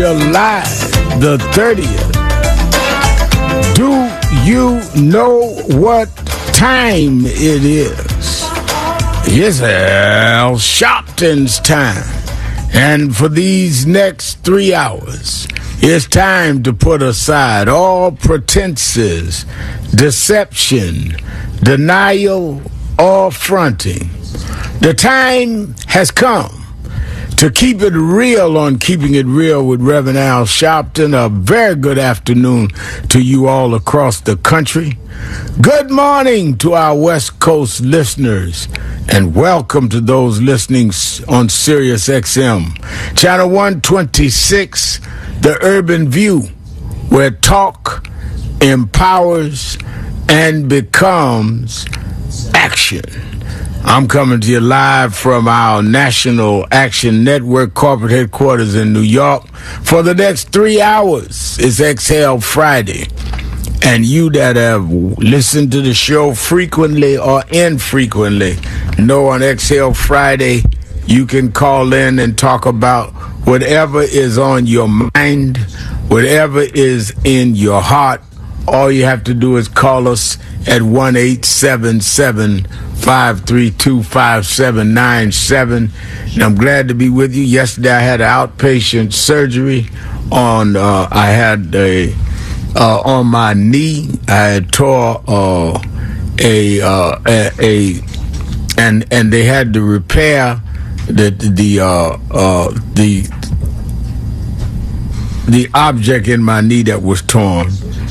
July the 30th. Do you know what time it is? It's Al Sharpton's time. And for these next 3 hours, it's time to put aside all pretenses, deception, denial, or fronting. The time has come to keep it real on Keeping It Real with Reverend Al Sharpton. A very good afternoon to you all across the country. Good morning to our West Coast listeners, and welcome to those listening on Sirius XM, Channel 126, The Urban View, where talk empowers and becomes action. I'm coming to you live from our National Action Network corporate headquarters in New York. For the next 3 hours, it's Exhale Friday. And you that have listened to the show frequently or infrequently know on Exhale Friday, you can call in and talk about whatever is on your mind, whatever is in your heart. All you have to do is call us at 1-877-532-5797. And I'm glad to be with you. Yesterday I had an outpatient surgery on on my knee. I had tore and they had to repair the object in my knee that was torn.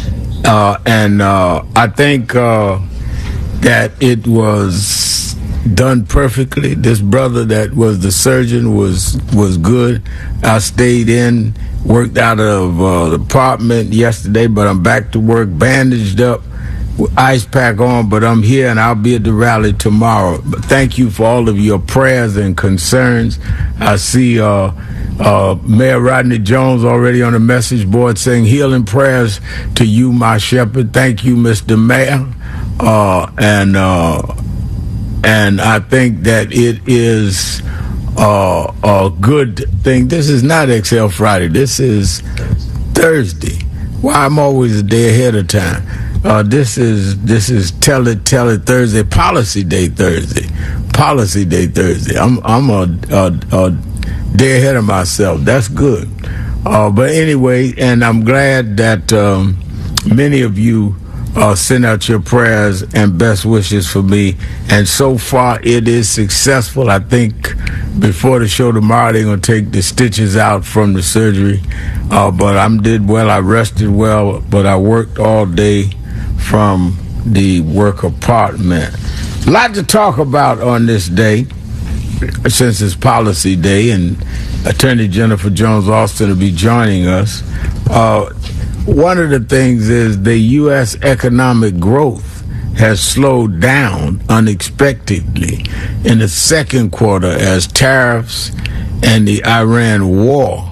I think that it was done perfectly. This brother that was the surgeon was good. I stayed in, worked out of the apartment yesterday, but I'm back to work, bandaged up, with ice pack on, but I'm here and I'll be at the rally tomorrow. But thank you for all of your prayers and concerns. I see Mayor Rodney Jones already on the message board saying healing prayers to you, my shepherd. Thank you, Mr. Mayor. And I think that it is a good thing. This is not Exhale Friday. This is Thursday. Why I'm always a day ahead of time. This is Tell It Thursday, Policy Day Thursday. I'm a day ahead of myself. That's good. But anyway, and I'm glad that many of you send out your prayers and best wishes for me. And so far, it is successful. I think before the show tomorrow, they're going to take the stitches out from the surgery. But I did well. I rested well, but I worked all day from the work apartment. A lot to talk about on this day, since it's Policy Day, and Attorney Jennifer Jones Austin will be joining us. One of the things is the U.S. economic growth has slowed down unexpectedly in the second quarter as tariffs and the Iran war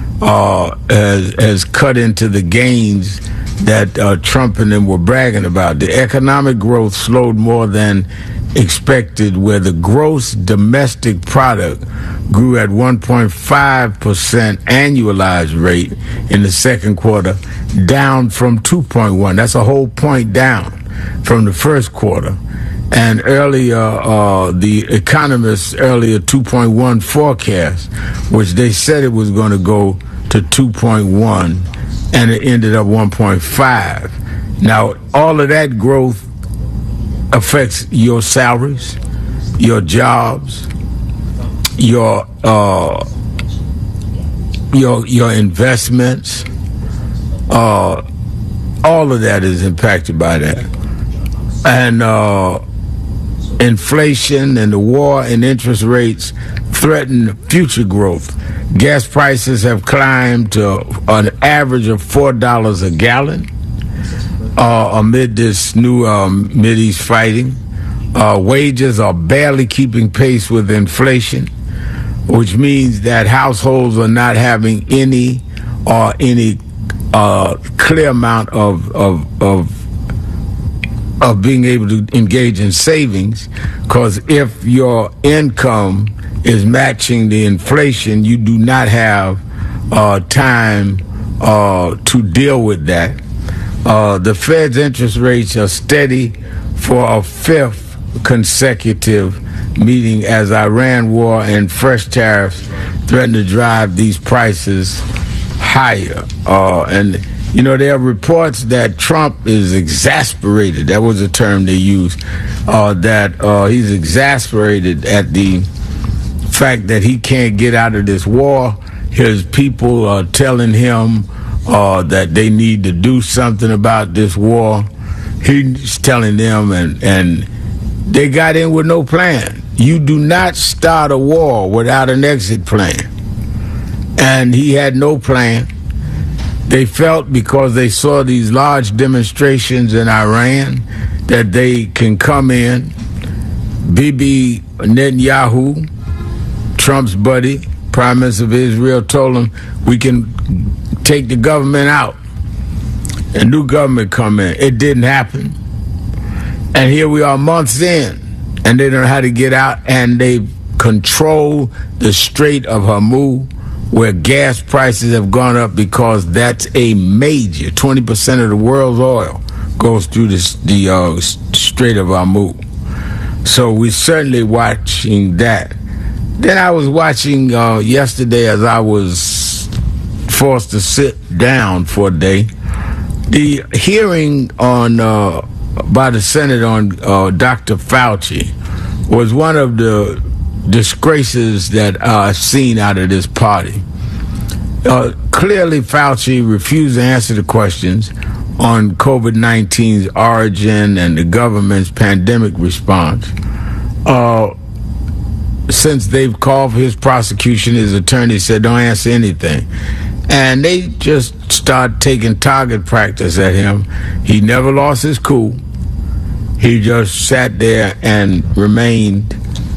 has cut into the gains that Trump and them were bragging about. The economic growth slowed more than expected, where the gross domestic product grew at 1.5% annualized rate in the second quarter, down from 2.1. That's a whole point down from the first quarter. And earlier, the economists earlier 2.1 forecast, which they said it was going to go to 2.1, and it ended up 1.5. Now, all of that growth affects your salaries, your jobs, your investments. All of that is impacted by that. And inflation and the war and interest rates threaten future growth. Gas prices have climbed to an average of $4 a gallon amid this new Mideast fighting. Wages are barely keeping pace with inflation, which means that households are not having any clear amount of being able to engage in savings, because if your income is matching the inflation, you do not have time to deal with that. The Fed's interest rates are steady for a fifth consecutive meeting as Iran war and fresh tariffs threaten to drive these prices higher. And there are reports that Trump is exasperated. That was a term they used. That he's exasperated at the fact that he can't get out of this war. His people are telling him that they need to do something about this war. He's telling them, and they got in with no plan. You do not start a war without an exit plan. And he had no plan. They felt, because they saw these large demonstrations in Iran, that they can come in. Bibi Netanyahu, Trump's buddy, Prime Minister of Israel, told him, we can take the government out. A new government come in. It didn't happen. And here we are months in, and they don't know how to get out, and they control the Strait of Hormuz, where gas prices have gone up because that's a major 20% of the world's oil goes through the Strait of Hormuz. So we're certainly watching that. Then I was watching yesterday, as I was forced to sit down for a day, the hearing on by the Senate on Dr. Fauci was one of the disgraces that I've seen out of this party. Clearly, Fauci refused to answer the questions on COVID-19's origin and the government's pandemic response. Since they've called for his prosecution, his attorney said, don't answer anything. And they just start taking target practice at him. He never lost his cool. He just sat there and remained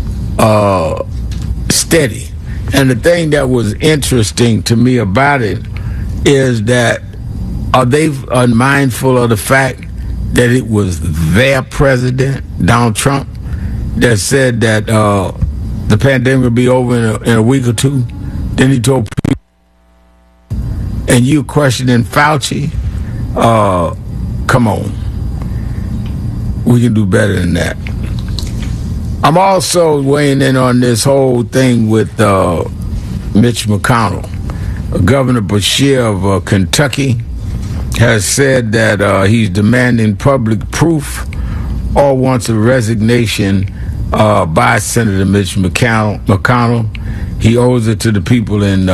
steady. And the thing that was interesting to me about it is that are they unmindful of the fact that it was their president, Donald Trump, that said that the pandemic would be over in a week or two? Then he told people, and you questioning Fauci? Come on. We can do better than that. I'm also weighing in on this whole thing with Mitch McConnell. Governor Beshear of Kentucky has said that he's demanding public proof or wants a resignation by Senator Mitch McConnell. He owes it to the people in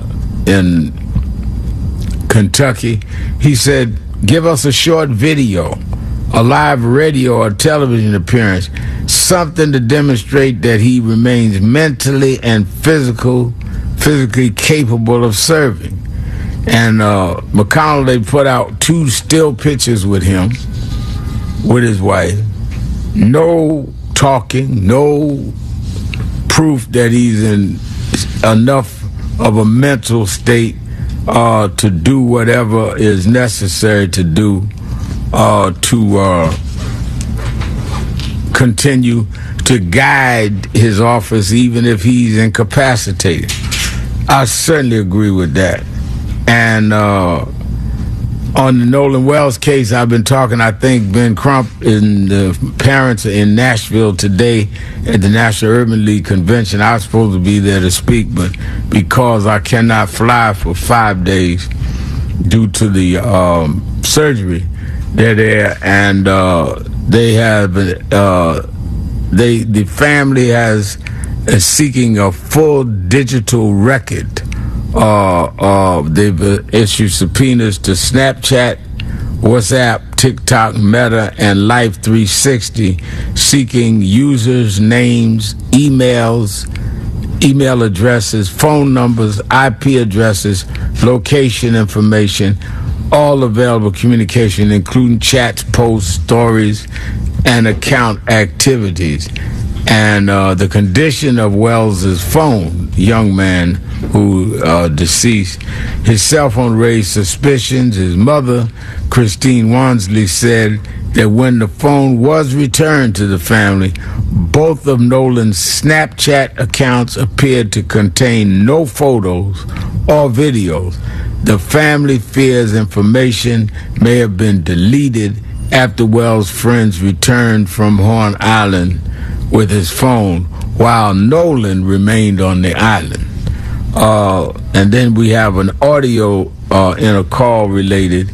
Kentucky. He said, give us a short video, a live radio or television appearance, something to demonstrate that he remains mentally and physically capable of serving. And McConnell, they put out 2 still pictures with him, with his wife. No talking, no proof that he's in enough of a mental state to do whatever is necessary to do to continue to guide his office, even if he's incapacitated. I certainly agree with that. And on the Nolan Wells case, I've been talking, I think Ben Crump and the parents are in Nashville today at the National Urban League Convention. I was supposed to be there to speak, but because I cannot fly for 5 days due to the surgery, they're there, and they have the family is seeking a full digital record. They've issued subpoenas to Snapchat, WhatsApp, TikTok, Meta, and Life360, seeking users' names, emails, email addresses, phone numbers, IP addresses, location information, all available communication, including chats, posts, stories, and account activities. And the condition of Wells's phone, young man who deceased, his cell phone raised suspicions. His mother, Christine Wansley, said that when the phone was returned to the family, both of Nolan's Snapchat accounts appeared to contain no photos or videos. The family fears information may have been deleted after Wells' friends returned from Horn Island with his phone, while Nolan remained on the island. And then we have an audio in a call related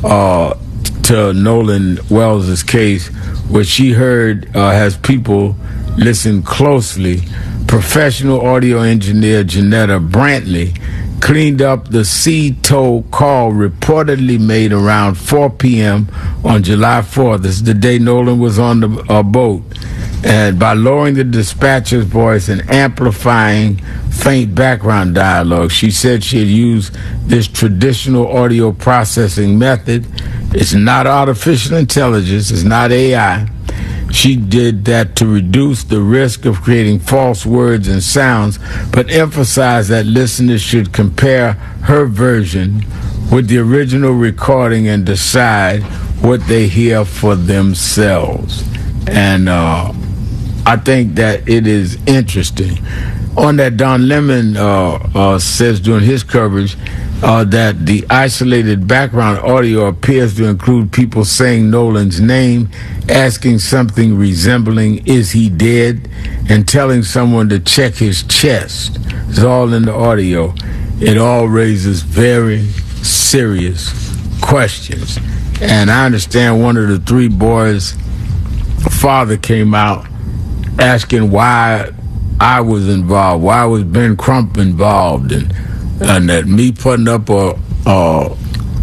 to Nolan Wells' case, which she heard has people listen closely. Professional audio engineer Janetta Brantley cleaned up the sea-tow call reportedly made around 4 p.m. on July 4th. This is the day Nolan was on the boat. And by lowering the dispatcher's voice and amplifying faint background dialogue, she said she had used this traditional audio processing method. It's not artificial intelligence. It's not AI. She did that to reduce the risk of creating false words and sounds, but emphasized that listeners should compare her version with the original recording and decide what they hear for themselves. And I think that it is interesting. On that, Don Lemon says during his coverage that the isolated background audio appears to include people saying Nolan's name, asking something resembling "Is he dead?" and telling someone to check his chest. It's all in the audio. It all raises very serious questions. And I understand one of the three boys' father came out asking why I was involved, why was Ben Crump involved, and that me putting up a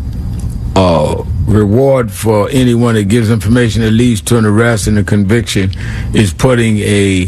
reward for anyone that gives information that leads to an arrest and a conviction is putting a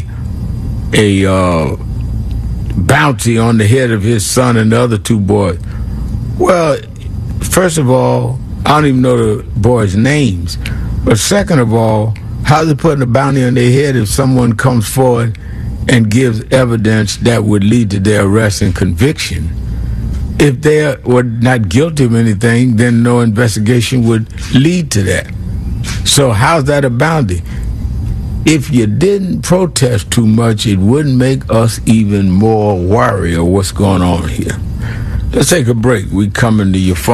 bounty on the head of his son and the other two boys. Well, first of all, I don't even know the boys' names. But second of all, how's it putting a bounty on their head if someone comes forward and gives evidence that would lead to their arrest and conviction? If they were not guilty of anything, then no investigation would lead to that. So how's that a bounty? If you didn't protest too much, it wouldn't make us even more wary of what's going on here. Let's take a break. We coming to your phone.